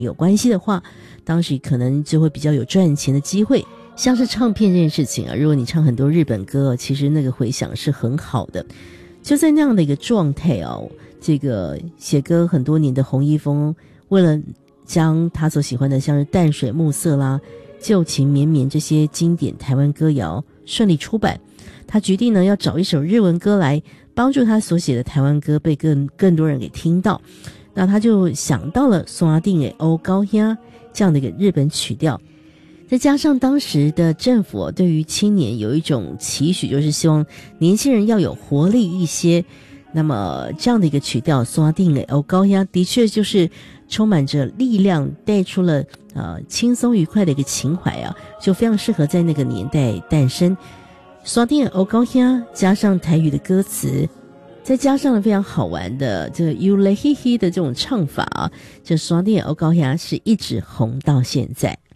有关系的话，当时可能就会比较有赚钱的机会。像是唱片这件事情啊，如果你唱很多日本歌，其实那个回响是很好的。就在那样的一个状态哦，这个写歌很多年的洪一峰，为了将他所喜欢的像是淡水暮色啦、旧情绵绵这些经典台湾歌谣顺利出版，他决定呢要找一首日文歌来帮助他所写的台湾歌被更多人给听到。那他就想到了山顶的黑高兄这样的一个日本曲调，再加上当时的政府对于青年有一种期许，就是希望年轻人要有活力一些。那么这样的一个曲调山顶的黑高兄的确就是充满着力量，带出了轻松愉快的一个情怀啊，就非常适合在那个年代诞生。山顶的黑高兄加上台语的歌词，再加上了非常好玩的这个 You Lay He He 的这种唱法啊，这山顶的黑高兄是一直红到现在。